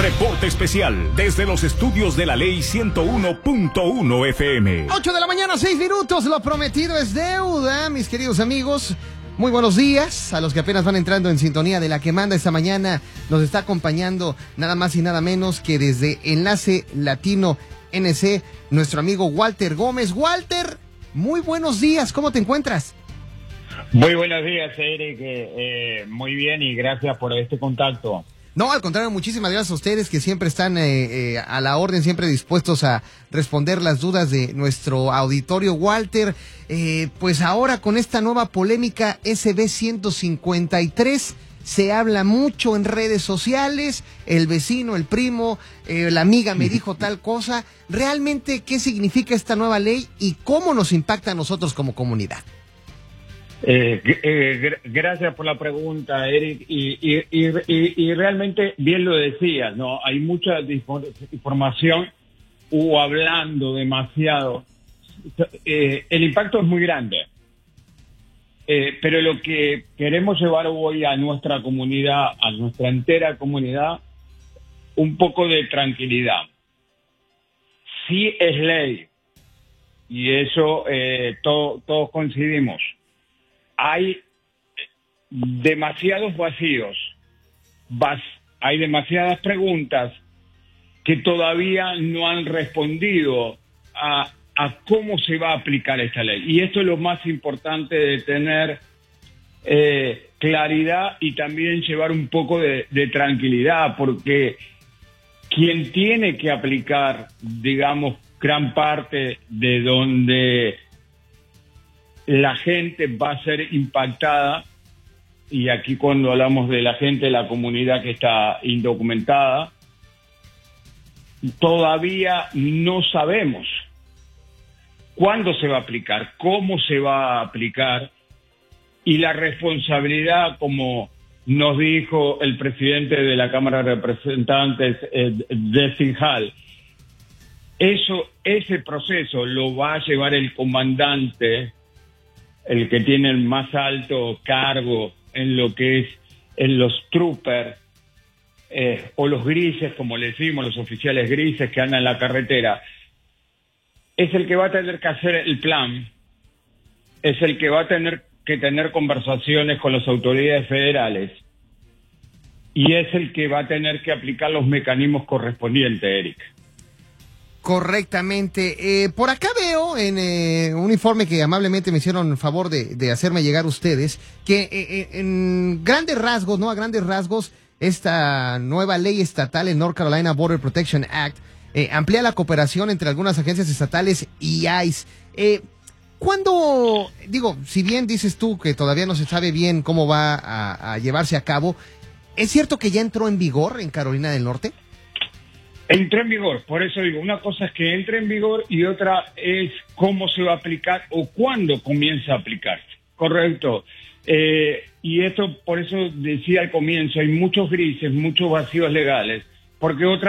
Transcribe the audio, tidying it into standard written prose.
Reporte especial desde los estudios de la Ley 101.1 FM. 8 de la mañana, 6 minutos. Lo prometido es deuda, mis queridos amigos. Muy buenos días a los que apenas van entrando en sintonía de La que manda esta mañana. Nos está acompañando nada más y nada menos que desde Enlace Latino NC, nuestro amigo Walter Gómez. Walter, muy buenos días, ¿cómo te encuentras? Muy buenos días, Eric. Muy bien y gracias por este contacto. No, al contrario, muchísimas gracias a ustedes que siempre están a la orden, siempre dispuestos a responder las dudas de nuestro auditorio. Walter, pues ahora con esta nueva polémica SB 153, se habla mucho en redes sociales, el vecino, el primo, la amiga me dijo tal cosa. ¿Realmente qué significa esta nueva ley y cómo nos impacta a nosotros como comunidad? Gracias por la pregunta, Eric, y realmente bien lo decías, ¿no? Hay mucha información o hablando demasiado. El impacto es muy grande, pero lo que queremos llevar hoy a nuestra comunidad, a nuestra entera comunidad, un poco de tranquilidad. Sí es ley, y eso todos coincidimos. Hay demasiados vacíos, hay demasiadas preguntas que todavía no han respondido a cómo se va a aplicar esta ley. Y esto es lo más importante de tener claridad y también llevar un poco de tranquilidad, porque quien tiene que aplicar, digamos, gran parte de donde la gente va a ser impactada, y aquí cuando hablamos de la gente, la comunidad que está indocumentada, todavía no sabemos cuándo se va a aplicar, cómo se va a aplicar, y la responsabilidad, como nos dijo el presidente de la Cámara de Representantes, Destin Hall, ese proceso lo va a llevar el comandante, el que tiene el más alto cargo en lo que es en los troopers, o los grises, como le decimos, los oficiales grises que andan en la carretera. Es el que va a tener que hacer el plan, es el que va a tener que tener conversaciones con las autoridades federales, y es el que va a tener que aplicar los mecanismos correspondientes, Eric. Correctamente. Por acá veo en un informe que amablemente me hicieron favor de hacerme llegar ustedes, que en grandes rasgos, ¿no? A grandes rasgos, esta nueva ley estatal, el North Carolina Border Protection Act, amplía la cooperación entre algunas agencias estatales y ICE. ¿Cuándo, digo, si bien dices tú que todavía no se sabe bien cómo va a llevarse a cabo, ¿es cierto que ya entró en vigor en Carolina del Norte? Entró en vigor, por eso digo, una cosa es que entre en vigor y otra es cómo se va a aplicar o cuándo comienza a aplicarse. Correcto. Y esto, por eso decía al comienzo, hay muchos grises, muchos vacíos legales, porque otra